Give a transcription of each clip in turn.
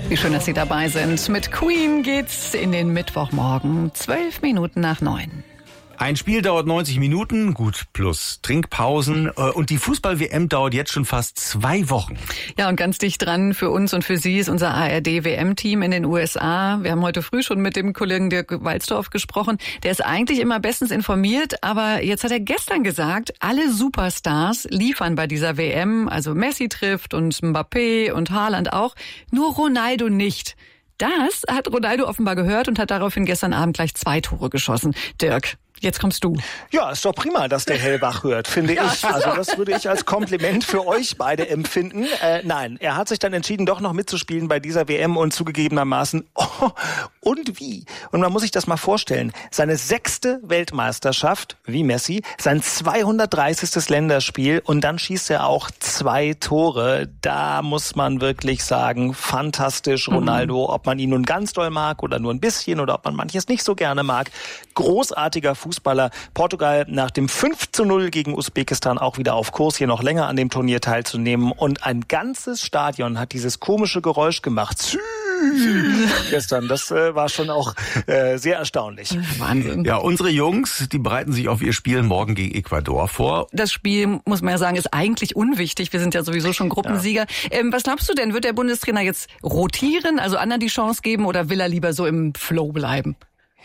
Wie schön, dass Sie dabei sind. Mit Queen geht's in den Mittwochmorgen, 8:12 Ein Spiel dauert 90 Minuten, gut, plus Trinkpausen. Und die Fußball-WM dauert jetzt schon fast 2 Wochen. Ja, und ganz dicht dran für uns und für Sie ist unser ARD-WM-Team in den USA. Wir haben heute früh schon mit dem Kollegen Dirk Walzdorf gesprochen. Der ist eigentlich immer bestens informiert, aber jetzt hat er gestern gesagt, alle Superstars liefern bei dieser WM. Also Messi trifft und Mbappé und Haaland auch, nur Ronaldo nicht. Das hat Ronaldo offenbar gehört und hat daraufhin gestern Abend gleich 2 Tore geschossen. Dirk, jetzt kommst du. Ja, ist doch prima, dass der hellwach hört, finde ich. Also das würde ich als Kompliment für euch beide empfinden. Nein, er hat sich dann entschieden, doch noch mitzuspielen bei dieser WM und zugegebenermaßen, und wie? Und man muss sich das mal vorstellen. Seine 6. Weltmeisterschaft, wie Messi, sein 230. Länderspiel und dann schießt er auch 2 Tore. Da muss man wirklich sagen, fantastisch, Ronaldo, ob man ihn nun ganz doll mag oder nur ein bisschen oder ob man manches nicht so gerne mag. Großartiger Fußballer. Portugal nach dem 5:0 gegen Usbekistan auch wieder auf Kurs, hier noch länger an dem Turnier teilzunehmen. Und ein ganzes Stadion hat dieses komische Geräusch gemacht. Gestern, das war schon auch sehr erstaunlich. Wahnsinn. Ja, unsere Jungs, die bereiten sich auf ihr Spiel morgen gegen Ecuador vor. Das Spiel, muss man ja sagen, ist eigentlich unwichtig. Wir sind ja sowieso schon Gruppensieger. Ja. Was glaubst du denn? Wird der Bundestrainer jetzt rotieren, also anderen die Chance geben, oder will er lieber so im Flow bleiben?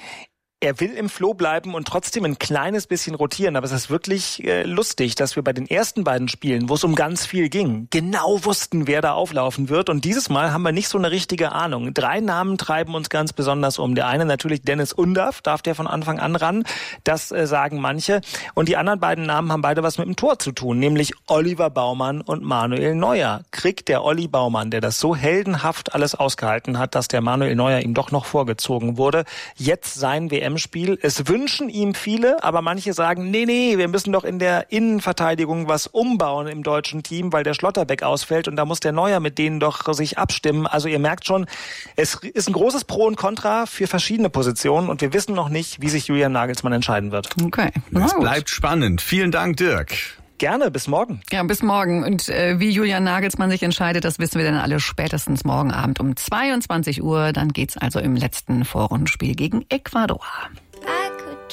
Er will im Flow bleiben und trotzdem ein kleines bisschen rotieren. Aber es ist wirklich lustig, dass wir bei den ersten beiden Spielen, wo es um ganz viel ging, genau wussten, wer da auflaufen wird. Und dieses Mal haben wir nicht so eine richtige Ahnung. 3 Namen treiben uns ganz besonders um. Der eine natürlich Dennis Undav, darf der von Anfang an ran. Das sagen manche. Und die anderen beiden Namen haben beide was mit dem Tor zu tun, nämlich Oliver Baumann und Manuel Neuer. Kriegt der Olli Baumann, der das so heldenhaft alles ausgehalten hat, dass der Manuel Neuer ihm doch noch vorgezogen wurde, jetzt sein WM-Spiel. Es wünschen ihm viele, aber manche sagen, nee, wir müssen doch in der Innenverteidigung was umbauen im deutschen Team, weil der Schlotterbeck ausfällt und da muss der Neuer mit denen doch sich abstimmen. Also ihr merkt schon, es ist ein großes Pro und Contra für verschiedene Positionen und wir wissen noch nicht, wie sich Julian Nagelsmann entscheiden wird. Okay. Es bleibt spannend. Vielen Dank, Dirk. Gerne, bis morgen. Ja, bis morgen. Und wie Julian Nagelsmann sich entscheidet, das wissen wir dann alle spätestens morgen Abend um 22 Uhr. Dann geht's also im letzten Vorrundenspiel gegen Ecuador.